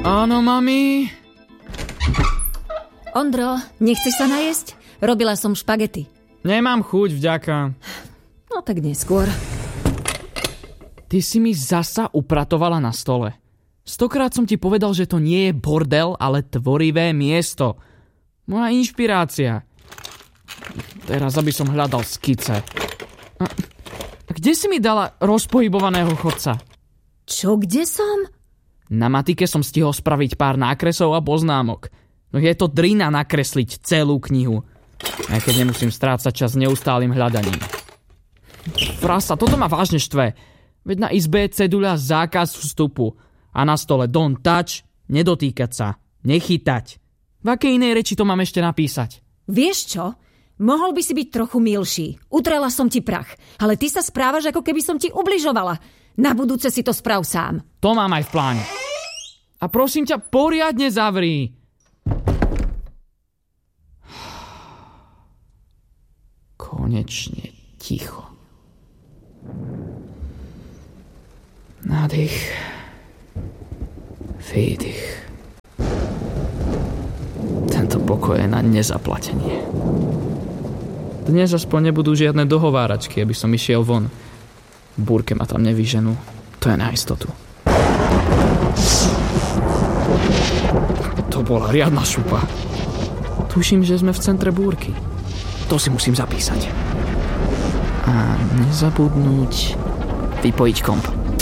Áno, mami. Ondro, nechceš sa najesť? Robila som špagety. Nemám chuť, vďaka. No tak neskôr. Ty si mi zasa upratovala na stole. 100-krát som ti povedal, že to nie je bordel, ale tvorivé miesto. Moja inšpirácia. Teraz, aby som hľadal skice. A kde si mi dala rozpohybovaného chodca? Čo, kde som? Na matike som stihol spraviť pár nákresov a poznámok. No je to drina nakresliť celú knihu. Aj keď nemusím strácať čas neustálým hľadaním. Frasa, toto ma vážne štve. Veď na izbe je ceduľa zákaz vstupu. A na stole don't touch, nedotýkať sa, nechytať. V akej inej reči to mám ešte napísať? Vieš čo? Mohol by si byť trochu milší. Utrela som ti prach. Ale ty sa správaš, ako keby som ti ubližovala. Na budúce si to sprav sám. To mám aj v pláne. A prosím ťa, poriadne zavri. Konečne ticho. Nádych. Výdych. Tento pokoj je na nezaplatenie. Dnes aspoň nebudú žiadne dohováračky, aby som išiel von. V búrke ma tam nevyženú. To je na istotu. To bola riadna šupa. Tuším, že sme v centre búrky. To si musím zapísať. A nezabudnúť vypojiť komp.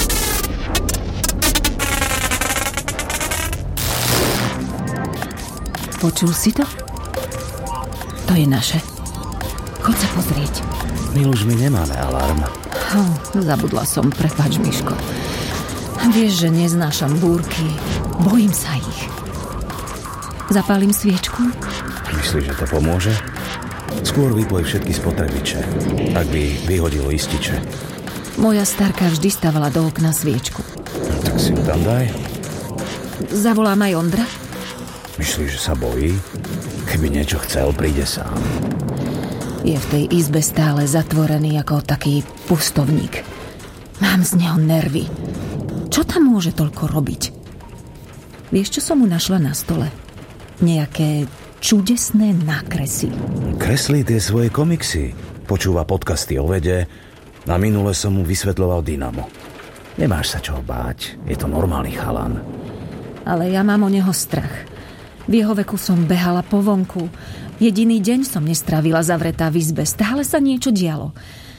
Počul si to? To je naše. Choď sa pozrieť. Miluž, my nemáme alarm. Zabudla som, prepáč, Miško. Vieš, že neznášam búrky. Bojím sa ich. Zapálim sviečku? Myslíš, že to pomôže? Skôr vypoj všetky spotrebiče, ak by vyhodilo ističe. Moja starka vždy stavala do okna sviečku. No, tak si ju tam daj. Zavolám aj Ondra? Myslíš, že sa bojí? Keby niečo chcel, príde sám. Je v tej izbe stále zatvorený ako taký pustovník. Mám z neho nervy. Čo tam môže toľko robiť? Vieš, čo som mu našla na stole? Nejaké čudesné nákresy. Kreslí tie svoje komiksy. Počúva podcasty o vede. Na minule som mu vysvetľoval Dynamo. Nemáš sa čoho báť. Je to normálny chalan. Ale ja mám o neho strach. V jeho veku som behala po vonku. Jediný deň som nestrávila zavretá v izbe. Stále sa niečo dialo.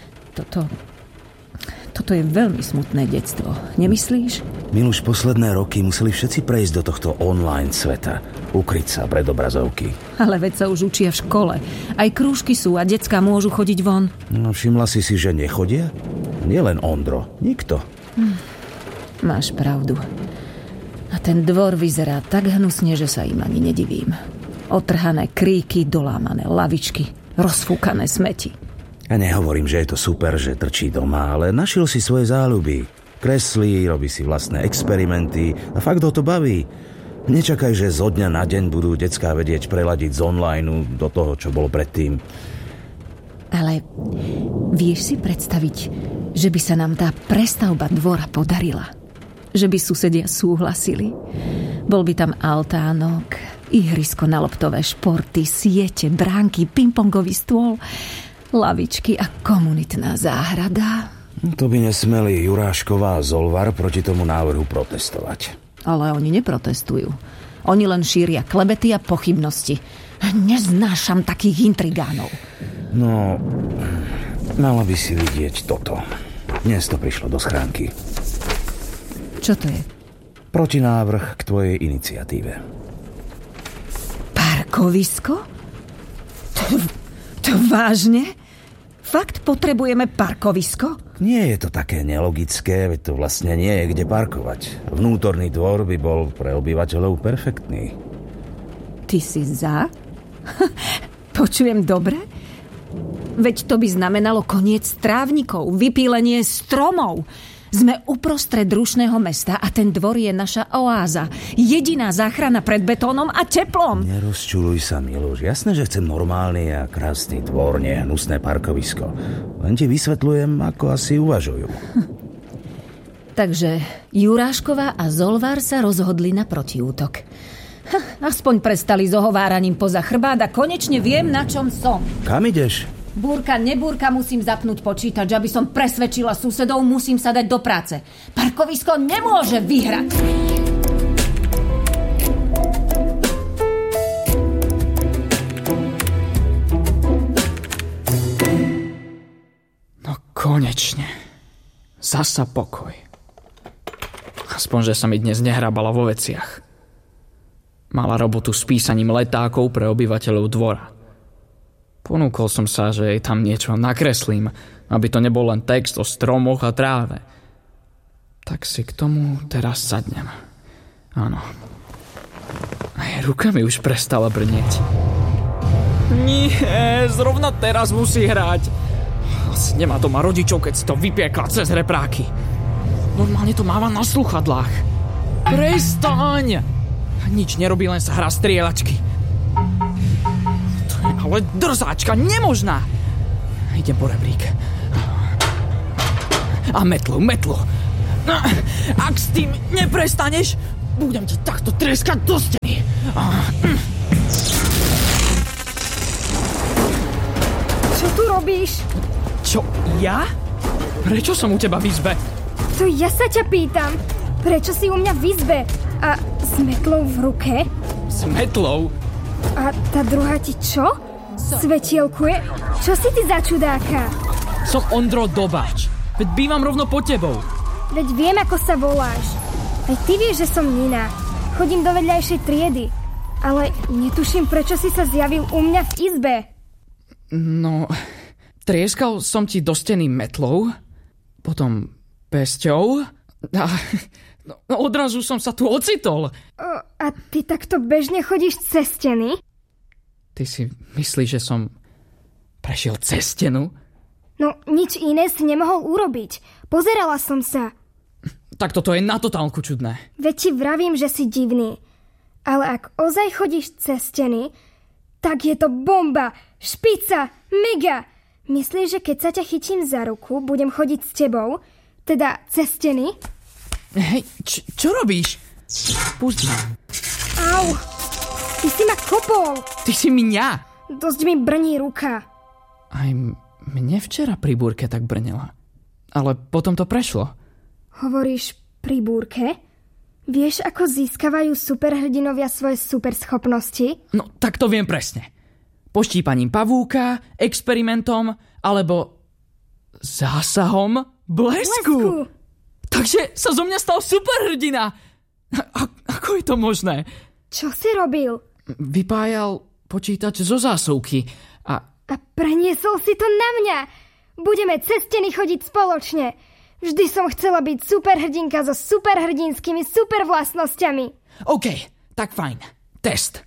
Toto je veľmi smutné detstvo. Nemyslíš? Miluž, posledné roky museli všetci prejsť do tohto online sveta. Ukryť sa pred obrazovky. Ale veď sa už učia v škole. Aj krúžky sú a decká môžu chodiť von. No, všimla si, že nechodia? Nielen Ondro. Nikto. Máš pravdu. A ten dvor vyzerá tak hnusne, že sa im ani nedivím. Otrhané kríky, dolámané lavičky, rozfúkané smeti. Ja nehovorím, že je to super, že trčí doma, ale našiel si svoje záľuby. Kreslí, robí si vlastné experimenty a fakt ho to baví. Nečakaj, že zo dňa na deň budú decká vedieť preladiť z online do toho, čo bolo predtým. Ale vieš si predstaviť, že by sa nám tá prestavba dvora podarila? Že by susedia súhlasili? Bol by tam altánok, ihrisko na loptové športy, siete, bránky, pingpongový stôl, lavičky a komunitná záhrada. To by nesmeli Jurášková a Zolvar proti tomu návrhu protestovať. Ale oni neprotestujú. Oni len šíria klebety a pochybnosti. Neznášam takých intrigánov. No, mala by si vidieť toto. Dnes to prišlo do schránky. Čo to je? Protinávrh k tvojej iniciatíve. Parkovisko? To vážne? Fakt potrebujeme parkovisko? Nie je to také nelogické, veď to vlastne nie je kde parkovať. Vnútorný dvor by bol pre obyvateľov perfektný. Ty si za? Počujem dobre? Veď to by znamenalo koniec trávnikov, vypílenie stromov. Sme uprostred rušného mesta a ten dvor je naša oáza. Jediná záchrana pred betónom a teplom. Nerozčuľuj sa, Miluš. Jasné, že chcem normálny a krásny dvor, nie hnusné parkovisko. Len ti vysvetľujem, ako asi uvažujú. Takže Jurášková a Zolvár sa rozhodli na protiútok. Aspoň prestali s ohováraním poza chrbát a konečne viem, na čom som. Kam ideš? Búrka, nebúrka, musím zapnúť počítač, aby som presvedčila susedov, musím sa dať do práce. Parkovisko nemôže vyhrať. No konečne. Zasa pokoj. Aspoň, že sa mi dnes nehrábala vo veciach. Mala robotu s písaním letákov pre obyvateľov dvora. Ponúkol som sa, že jej tam niečo nakreslím, aby to nebol len text o stromoch a tráve. Tak si k tomu teraz sadnem. Áno. Aj ruka mi už prestala brnieť. Nie, zrovna teraz musí hrať. Asi nemá doma rodičov, keď si to vypiekla cez repráky. Normálne to máva na sluchadlách. Prestaň! Nič nerobí, len sa hrá strieľačky. To je ale drzáčka, nemožná. Idem po rebrík. A metlu. Ak s tým neprestaneš, budem ti takto treskať do steny. Čo tu robíš? Čo, ja? Prečo som u teba v izbe? To ja sa ťa pýtam. Prečo si u mňa v izbe? A s metlou v ruke? S metlou? A tá druhá ti čo? Svetielkuje? Čo si ty za čudáka? Som Ondro Dobáč. Veď bývam rovno pod tebou. Veď viem, ako sa voláš. Aj ty vieš, že som Nina. Chodím do vedľajšej triedy. Ale netuším, prečo si sa zjavil u mňa v izbe. No, trieskal som ti do steny metlou, potom pesťou a odrazu som sa tu ocitol. A ty takto bežne chodíš cez steny? Ty si myslíš, že som prešiel cez stenu? No, nič iné si nemohol urobiť. Pozerala som sa. Tak toto je na totálku čudné. Veď ti vravím, že si divný. Ale ak ozaj chodíš cez steny, tak je to bomba, špica, mega. Myslíš, že keď sa ťa chytím za ruku, budem chodiť s tebou? Teda cez steny? Hej, čo robíš? Pusť ma. Au, ty si ma kopol. Ty si mňa. Dosť mi brní ruka. Aj mne včera pri búrke tak brnela. Ale potom to prešlo. Hovoríš pri búrke? Vieš, ako získavajú superhrdinovia svoje superschopnosti? No, tak to viem presne. Poštípaním pavúka, experimentom, alebo zásahom blesku. Takže sa zo mňa stal superhrdina. Ako je to možné? Čo si robil? Vypájal počítač zo zásuvky a preniesol si to na mňa. Budeme cez steny chodiť spoločne. Vždy som chcela byť superhrdinka so superhrdinskými supervlastnosťami. OK, tak fajn. Test.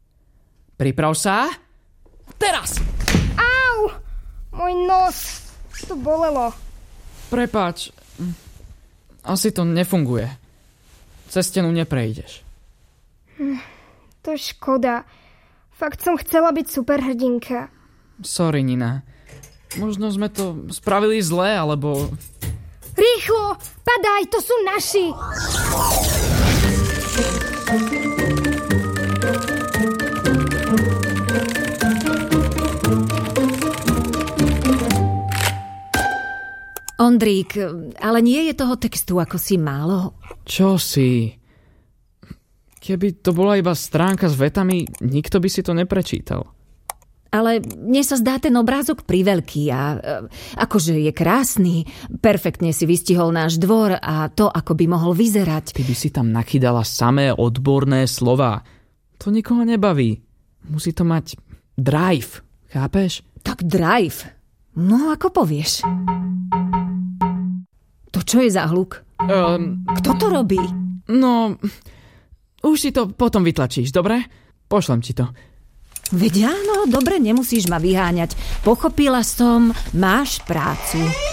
Priprav sa. Teraz! Au! Môj nos. To bolelo. Prepáč. Asi to nefunguje. Cez stenu neprejdeš. To je škoda. Fakt som chcela byť superhrdinka. Sorry, Nina. Možno sme to spravili zle, alebo... Rýchlo! Padaj, to sú naši! Ondrík, ale nie je toho textu ako si málo. Čo si? Keby to bola iba stránka s vetami, nikto by si to neprečítal. Ale mne sa zdá ten obrázok priveľký a akože je krásny. Perfektne si vystihol náš dvor a to, ako by mohol vyzerať. Ty by si tam nakydala samé odborné slová. To nikoho nebaví. Musí to mať drive, chápeš? Tak drive. No, ako povieš. To čo je za hluk? Kto to robí? No, už si to potom vytlačíš, dobre? Pošlem ti to. Veď áno, dobre, nemusíš ma vyháňať. Pochopila som, máš prácu.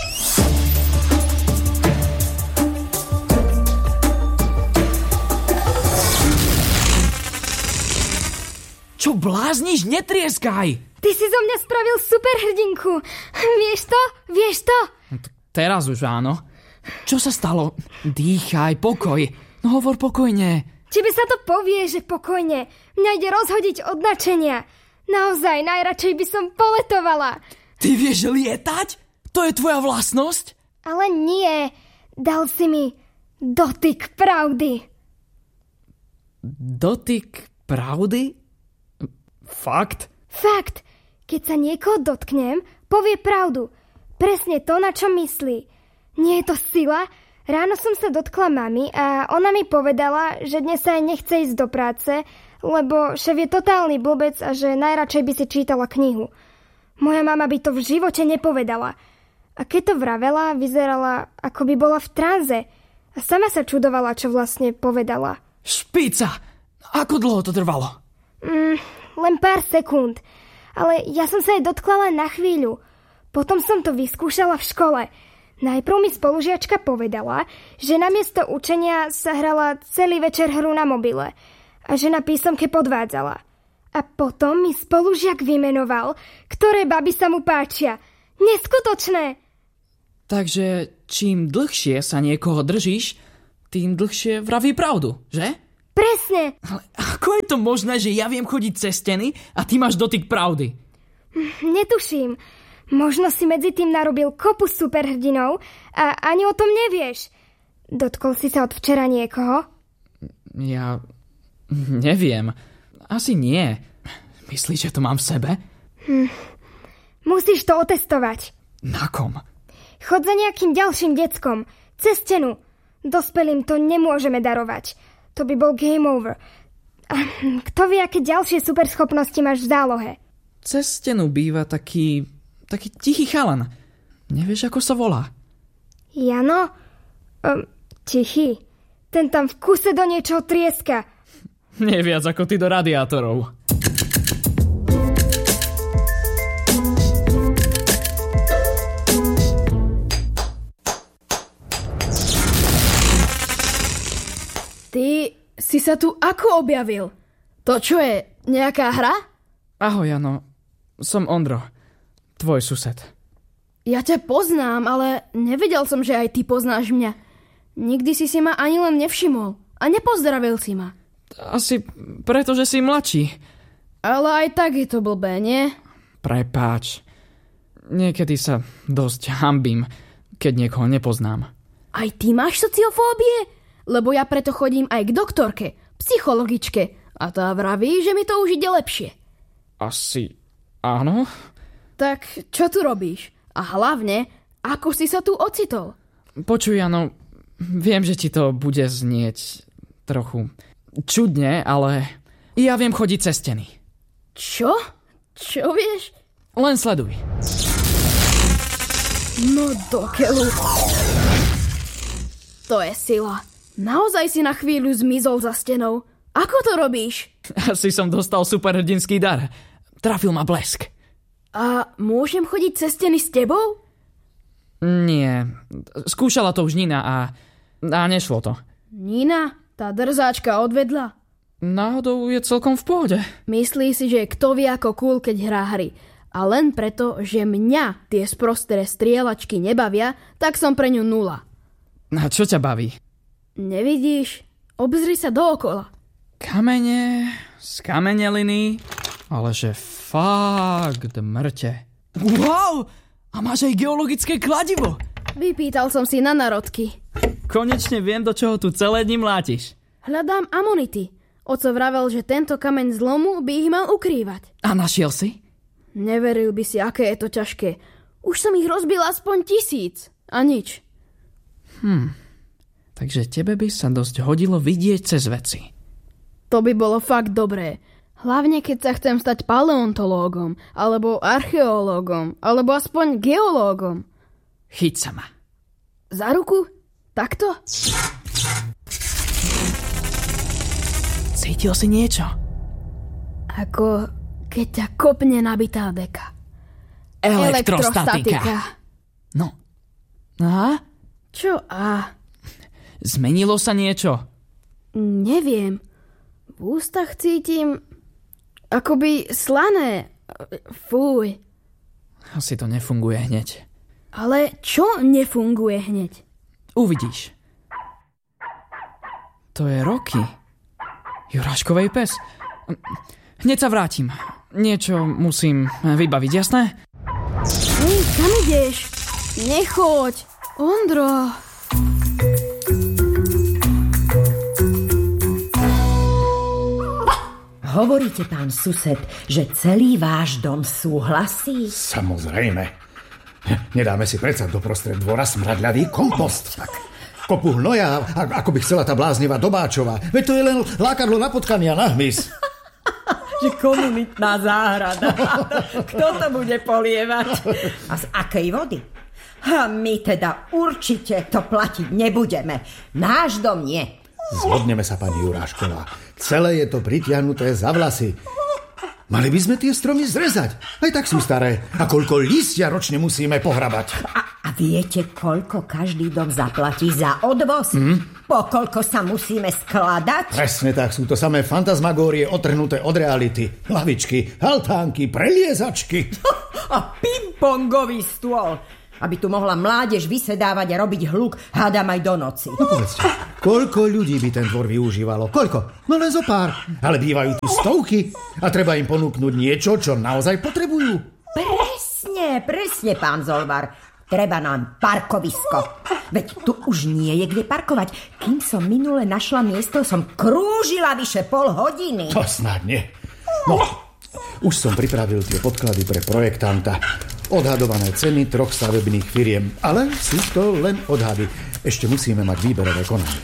Čo blázniš? Netrieskaj! Ty si zo mňa spravil superhrdinku. Vieš to? Vieš to? No, teraz už áno. Čo sa stalo? Dýchaj, pokoj. No hovor pokojne. Tebe sa to povie, že pokojne. Mňa ide rozhodiť od nadšenia. Naozaj, najradšej by som poletovala. Ty vieš lietať? To je tvoja vlastnosť? Ale nie. Dal si mi dotyk pravdy. Dotyk pravdy? Fakt? Fakt. Keď sa niekoho dotknem, povie pravdu. Presne to, na čo myslí. Nie je to sila? Ráno som sa dotkla mami a ona mi povedala, že dnes sa jej nechce ísť do práce, lebo šéf je totálny blbec a že najradšej by si čítala knihu. Moja mama by to v živote nepovedala. A keď to vravela, vyzerala, ako by bola v tranze. A sama sa čudovala, čo vlastne povedala. Špica! Ako dlho to trvalo? Len pár sekúnd. Ale ja som sa jej dotkla len na chvíľu. Potom som to vyskúšala v škole. Najprv mi spolužiačka povedala, že namiesto učenia sa hrala celý večer hru na mobile a že na písomke podvádzala. A potom mi spolužiak vymenoval, ktoré baby sa mu páčia. Neskutočné! Takže čím dlhšie sa niekoho držíš, tým dlhšie vraví pravdu, že? Presne! Ale ako je to možné, že ja viem chodiť cez steny a ty máš dotyk pravdy? Netuším. Možno si medzi tým narobil kopu superhrdinov a ani o tom nevieš. Dotkol si sa od včera niekoho? Ja neviem. Asi nie. Myslíš, že to mám v sebe? Musíš to otestovať. Na kom? Chod za nejakým ďalším deckom. Cez stenu. Dospelým to nemôžeme darovať. To by bol game over. A kto vie, aké ďalšie superschopnosti máš v zálohe? Cez stenu býva taký tichý chalan. Nevieš, ako sa volá? Jano? Tichý. Ten tam v kuse do niečoho trieska. Nie viac ako ty do radiátorov. Ty si sa tu ako objavil? To čo je? Nejaká hra? Ahoj, Jano. Som Ondro. Tvoj sused. Ja ťa poznám, ale nevedel som, že aj ty poznáš mňa. Nikdy si ma ani len nevšimol. A nepozdravil si ma. Asi preto, že si mladší. Ale aj tak je to blbé, nie? Prepáč. Niekedy sa dosť hanbím, keď niekoho nepoznám. Aj ty máš sociofóbie? Lebo ja preto chodím aj k doktorke, psychologičke. A tá vraví, že mi to už ide lepšie. Asi áno? Tak čo tu robíš? A hlavne, ako si sa tu ocitol? Počuj, Jano, viem, že ti to bude znieť trochu čudne, ale ja viem chodiť cez steny. Čo? Čo vieš? Len sleduj. No do keľu. To je sila. Naozaj si na chvíľu zmizol za stenou. Ako to robíš? Asi som dostal superhrdinský dar. Trafil ma blesk. A môžem chodiť cez steny s tebou? Nie. Skúšala to už Nina a nešlo to. Nina? Tá drzáčka odvedla? Náhodou je celkom v pohode. Myslí si, že kto vie ako cool, keď hrá hry. A len preto, že mňa tie sprosté strieľačky nebavia, tak som pre ňu 0. A čo ťa baví? Nevidíš? Obzri sa dookola. Kamene, skameneliny, ale že fakt mŕte. Wow! A máš aj geologické kladivo. Vypýtal som si na narodky. Konečne viem, do čoho tu celé dni mlátiš. Hľadám amonity. Oco vravel, že tento kameň zlomu by ich mal ukrývať. A našiel si? Neveril by si, aké je to ťažké. Už som ich rozbil aspoň 1000. A nič. Takže tebe by sa dosť hodilo vidieť cez veci. To by bolo fakt dobré. Hlavne, keď sa chcem stať paleontológom, alebo archeológom, alebo aspoň geológom. Chyť sa ma. Za ruku? Takto? Cítil si niečo? Ako keď ťa kopne nabitá deka. Elektrostatika. No. A? Čo a? Zmenilo sa niečo? Neviem. V ústach cítim akoby slané. Fuj. Asi to nefunguje hneď. Ale čo nefunguje hneď? Uvidíš. To je Rocky. Juráškovej pes. Hneď sa vrátim. Niečo musím vybaviť, jasné? Hej, kam ideš? Nechoď. Ondro. Hovoríte, pán sused, že celý váš dom súhlasí? Samozrejme. Nedáme si predsa doprostred dvora smradľavý kompost. Tak kopu hnoja, ako by chcela tá bláznivá Dobáčová. Veď to je len lákadlo na potkany a na hmyz. Že komunitná záhrada. Kto to bude polievať? A z akej vody? A my teda určite to platiť nebudeme. Náš dom nie. Zhodneme sa, pani Jurášková. Celé je to pritiahnuté za vlasy. Mali by sme tie stromy zrezať. Aj tak sú staré. A koľko listia ročne musíme pohrabať. A viete, koľko každý dom zaplatí za odvoz? Po koľko sa musíme skladať? Presne tak, sú to samé fantasmagórie otrhnuté od reality. Lavičky, altánky, preliezačky. A pingpongový stôl. Aby tu mohla mládež vysedávať a robiť hluk, hádam aj do noci. No povedzte, koľko ľudí by ten dvor využívalo? Koľko? No len zo pár. Ale bývajú tu stovky a treba im ponúknuť niečo, čo naozaj potrebujú. Presne, pán Zolvar. Treba nám parkovisko. Veď tu už nie je kde parkovať. Kým som minule našla miesto, som krúžila vyše pol hodiny. To snad nie. No, už som pripravil tie podklady pre projektanta. Odhadované ceny 3 stavebných firiem. Ale sú to len odhady. Ešte musíme mať výberové konanie.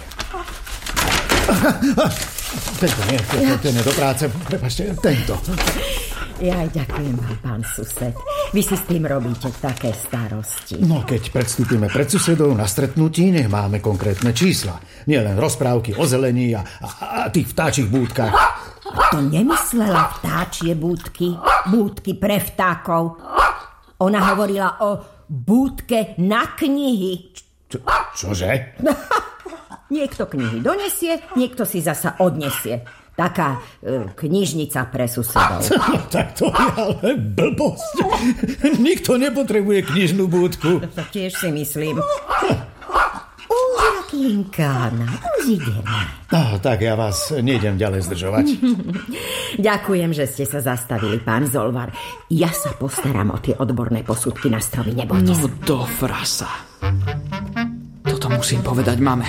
Tento nie, ten je do práce. Prepáčte, tento. Ja aj ďakujem vám, pán sused. Vy si s tým robíte také starosti. No, keď predstúpime pred susedov na stretnutí, nech máme konkrétne čísla. Nie len rozprávky o zelení a tých vtáčich búdkach. To nemyslela vtáčie búdky. Búdky pre vtákov. Ona hovorila o búdke na knihy. Čože? Niekto knihy donesie, niekto si zasa odnesie. Taká knižnica pre susedov. No, tak to je ale blbosť. Nikto nepotrebuje knižnú búdku. To tiež si myslím. Už Rakinkána, už ideme. No, tak ja vás nejdem ďalej zdržovať. Ďakujem, že ste sa zastavili, pán Zolvar. Ja sa postaram o tie odborné posudky na stromy, nebojte sa. No do frasa. Toto musím povedať mame.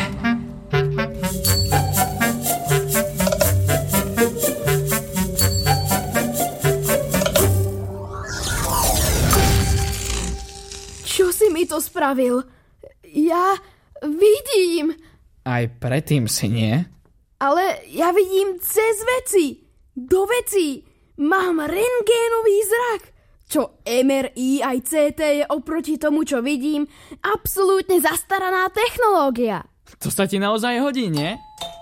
Čo si mi to spravil? Ja vidím. Aj predtým si nie? Ale ja vidím cez veci. Do vecí. Mám rentgénový zrak. Čo MRI aj CT je oproti tomu, čo vidím, absolútne zastaraná technológia. To sa ti naozaj hodí, nie?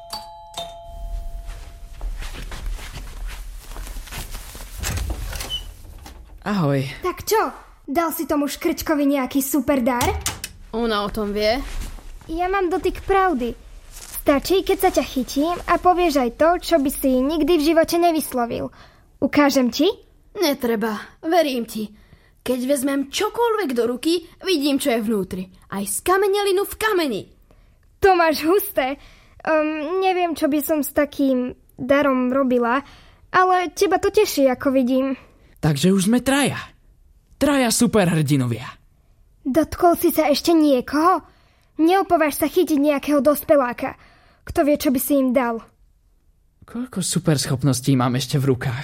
Ahoj. Tak čo? Dal si tomu škrčkovi nejaký super dar? Ona o tom vie. Ja mám dotyk pravdy. Stačí, keď sa ťa chytím a povieš aj to, čo by si nikdy v živote nevyslovil. Ukážem ti? Netreba, verím ti. Keď vezmem čokoľvek do ruky, vidím, čo je vnútri. Aj skamenelinu v kameni. To máš husté. Neviem, čo by som s takým darom robila, ale teba to teší, ako vidím. Takže už sme traja. Traja superhrdinovia. Dotkol si sa ešte niekoho? Neopováž sa chytiť nejakého dospeláka. Kto vie, čo by si im dal? Koľko superschopností mám ešte v rukách?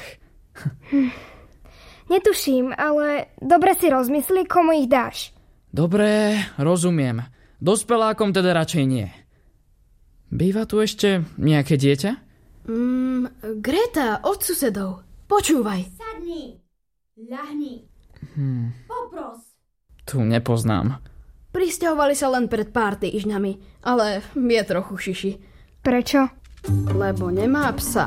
Netuším, ale dobre si rozmysli, komu ich dáš. Dobre, rozumiem. Dospelákom teda radšej nie. Býva tu ešte nejaké dieťa? Greta, od susedov. Počúvaj. Sadni, ľahni, popros. Tu nepoznám. Prisťahovali sa len pred pár týždňami, ale je trochu šiši. Prečo? Lebo nemá psa.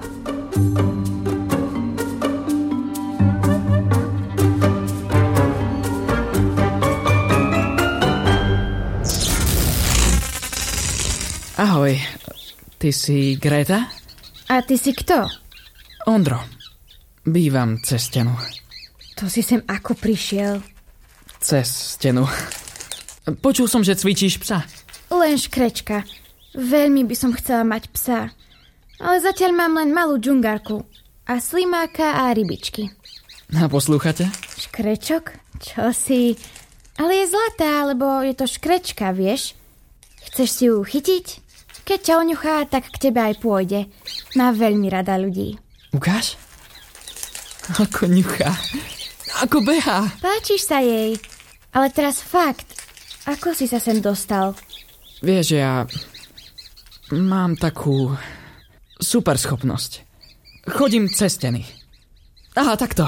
Ahoj, ty si Greta? A ty si kto? Ondro, bývam cez stenu. To si sem ako prišiel? Cez stenu. Počul som, že cvičíš psa. len škrečka. Veľmi by som chcela mať psa. Ale zatiaľ mám len malú džungarku. A slimáka a rybičky. A poslúchate? Škrečok? Čo si? Ale je zlatá, lebo je to škrečka, vieš? Chceš si ju chytiť? Keď ťa oňuchá, tak k tebe aj pôjde. Má veľmi rada ľudí. Ukáž? Ako ňuchá. Ako behá. Páčiš sa jej. Ale teraz fakt. Ako si sa sem dostal? Vieš, ja mám takú super schopnosť. Chodím cez steny. Aha, takto.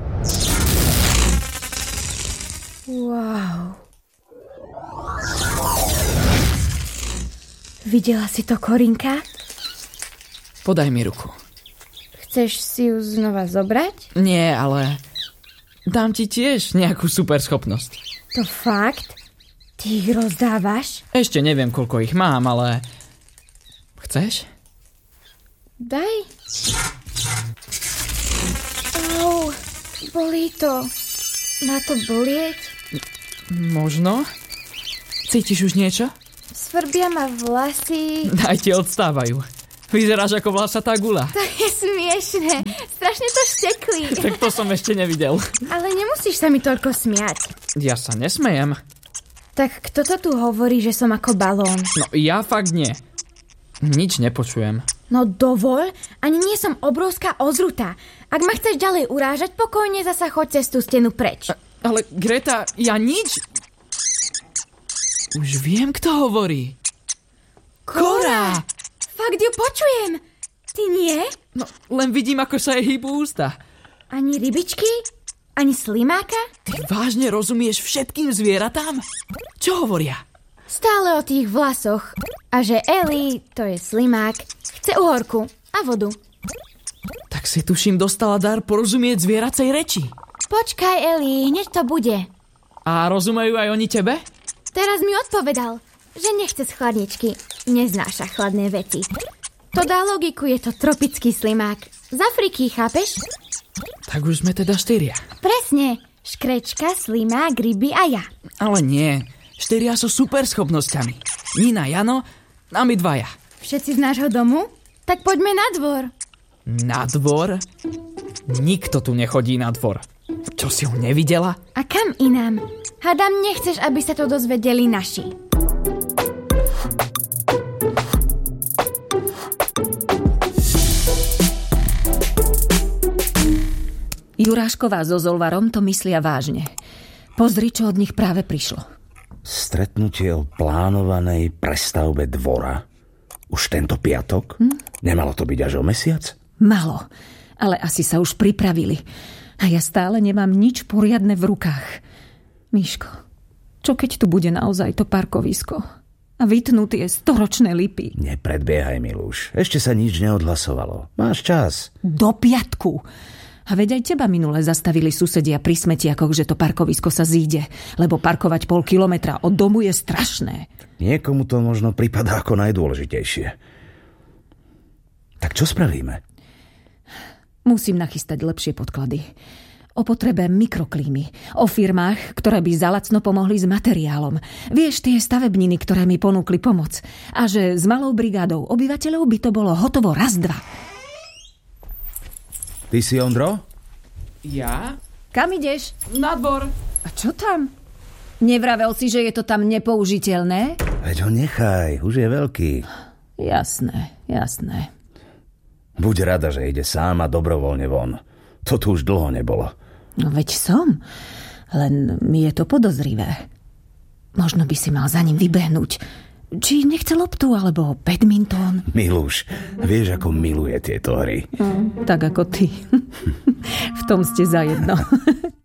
Wow. Videla si to, Korinka? Podaj mi ruku. Chceš si ju znova zobrať? Nie, ale dám ti tiež nejakú super schopnosť. To fakt? Ty ich rozdávaš? Ešte neviem, koľko ich mám, ale... Chceš? Daj. Au, bolí to. Má to bolieť? Možno. Cítiš už niečo? Svrbia ma vlasy. Aj ti odstávajú. Vyzeráš ako vlasatá gula. To je smiešné. Strašne to šteklí. Tak to som ešte nevidel. Ale nemusíš sa mi toľko smiať. Ja sa nesmejem. Tak kto to tu hovorí, že som ako balón? No ja fakt nie. Nič nepočujem. No dovol, ani nie som obrovská ozruta. Ak ma chceš ďalej urážať, pokojne zasa choď cez tú stenu preč. Ale Greta, ja nič... Už viem, kto hovorí. Kora! Fakt ju počujem. Ty nie? No, len vidím, ako sa jej hýbu ústa. Ani rybičky? Ani slimáka? Ty vážne rozumieš všetkým zvieratám? Čo hovoria? Stále o tých vlasoch. A že Eli, to je slimák, chce uhorku a vodu. Tak si tuším dostala dar porozumieť zvieracej reči. Počkaj, Eli, hneď to bude. A rozumejú aj oni tebe? Teraz mi odpovedal, že nechce z chladničky. Neznáša chladné veci. To dá logiku, je to tropický slimák. Z Afriky, chápeš? Tak už sme teda 4. Presne. Škrečka, slimák, ryby a ja. Ale nie. 4 sú super schopnosťami. Nina, Jano a my 2. Všetci z nášho domu? Tak poďme na dvor. Na dvor? Nikto tu nechodí na dvor. Čo si ho nevidela? A kam inám? Hádam, nechceš, aby sa to dozvedeli naši. Jurášková so Zolvarom to myslia vážne. Pozri, čo od nich práve prišlo. Stretnutie o plánovanej prestavbe dvora. Už tento piatok? Nemalo to byť až o mesiac? Malo, ale asi sa už pripravili. A ja stále nemám nič poriadne v rukách. Miško, čo keď tu bude naozaj to parkovisko? A vytnú tie 100-ročné lipy? Nepredbiehaj, Miluš. Ešte sa nič neodhlasovalo. Máš čas. Do piatku. A veď aj teba minule zastavili susedia pri smetiakoch, že to parkovisko sa zíde, lebo parkovať 0,5 kilometra od domu je strašné. Niekomu to možno pripadá ako najdôležitejšie. Tak čo spravíme? Musím nachystať lepšie podklady. O potrebe mikroklímy, o firmách, ktoré by zalacno pomohli s materiálom. Vieš, tie stavebniny, ktoré mi ponúkli pomoc. A že s malou brigádou obyvateľov by to bolo hotovo raz, 2. Ty si Ondro? Ja? Kam ideš? Na dvor. A čo tam? Nevravel si, že je to tam nepoužiteľné? Veď ho nechaj, už je veľký. Jasné, jasné. Buď rada, že ide sám a dobrovoľne von. To tu už dlho nebolo. No veď som. Len mi je to podozrivé. Možno by si mal za ním vybehnúť. Či nechce loptu, alebo badminton. Miluš, vieš, ako miluje tieto hry. Tak ako ty. V tom ste zajedno.